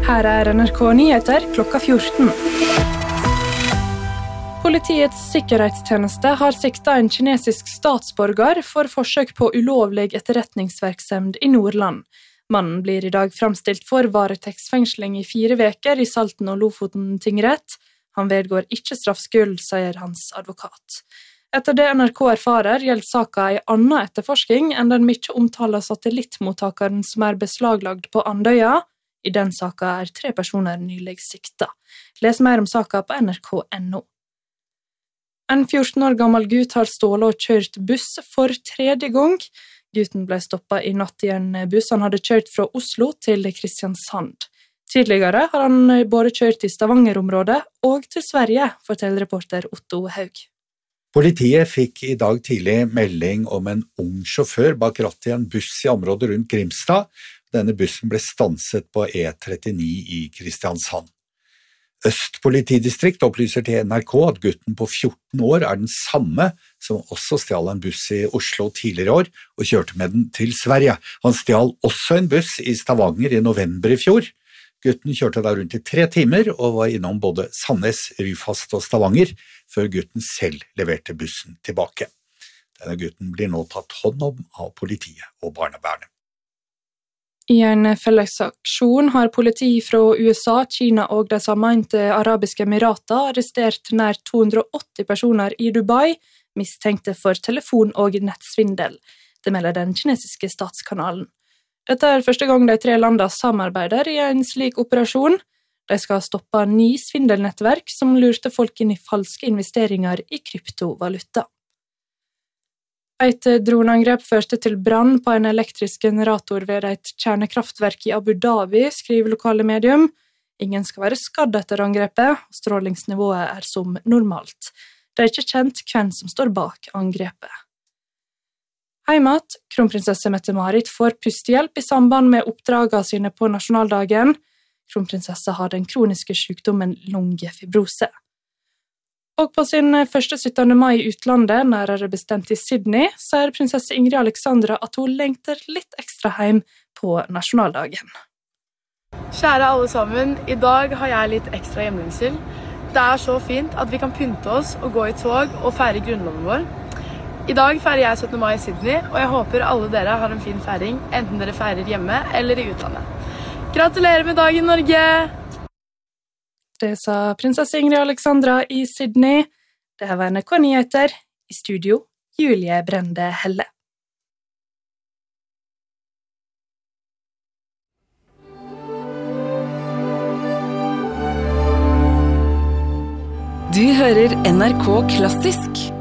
Her NRK Nyheter klokka 14. Politiets sikkerhetstjeneste har siktet en kinesisk statsborger for forsøk på ulovlig etterretningsvirksomhet i Nordland. Mannen blir i dag fremstilt for varetektsfengsling i 4 uker i Salten og Lofoten tingrett. Han vedgår ikke straffskyld, sier hans advokat. Etter det NRK erfarer, gjelder saken en annen etterforsking enn den mye omtalte satellittmottakeren som beslaglagt på Andøya. I den saken 3 personer nylig siktet. Les mer om saken på nrk.no. En 14 år gammel gutt har stålet og kjørt buss for 3. gang. Gutten ble stoppet i natt i en buss han hadde kjørt fra Oslo til Kristiansand. Tidligere har han både kjørt i Stavanger-området og til Sverige, forteller reporter Otto Haug. Politiet fikk i dag tidlig melding om en ung sjåfør bak rattet i en buss i området rundt Grimstad. Denne bussen ble stanset på E39 i Kristiansand. Øst politidistrikt opplyser til NRK at gutten på 14 år den samme som også stjal en buss i Oslo tidligere år og kjørte med den til Sverige. Han stjal også en buss i Stavanger i november i fjor. Gutten kjørte der rundt i 3 timer og var innom både Sandnes, Ryfast og Stavanger før gutten selv leverte bussen tilbake. Denne gutten blir nå tatt hånd om av politiet og barnevernet. I en fellesaksjon har politi fra USA, Kina og de sammenlignet arabiske emirater arrestert nær 280 personer i Dubai, mistenkte for telefon- og nettsvindel. Det melder den kinesiske statskanalen. Dette første gang de 3 landene samarbeider i en slik operasjon. De skal stoppe 9 svindelnettverk som lurte folk inn i falske investeringer i kryptovaluta. Et droneangrep førte til brann på en elektrisk generator ved et kjernekraftverk i Abu Dhabi, skriver lokale medium. Ingen skal være skadd etter angrepet, og strålingsnivået som normalt. Det ikke kjent hvem som står bak angrepet. Heimat, kronprinsesse Mette-Marit får pustehjelp i samband med oppdragene sine på nasjonaldagen. Kronprinsesse har den kroniske sykdommen lungefibrose. Og på sin første 17. mai i utlandet, nærere bestemt i Sydney, sier prinsesse Ingrid Alexandra at hun lengter litt ekstra hjem på nasjonaldagen. Kjære alle sammen, i dag har jeg litt ekstra hjemlengsel. Det så fint at vi kan pynte oss og gå i tog og feire grunnloven vår. I dag feirer jeg 17. mai i Sydney, og jeg håper alle dere har en fin feiring, enten dere feirer hjemme eller i utlandet. Gratulerer med dagen, Norge! Det sa prinsesse Ingrid Alexandra i Sydney. Det her var NRK Nyheter. I studio, Julie Brende Helle. Du hører NRK Klassisk.